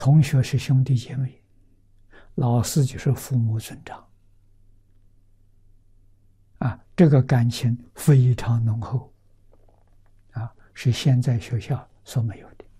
同学是兄弟姐妹，老师就是父母尊长，这个感情非常浓厚，是现在学校所没有的。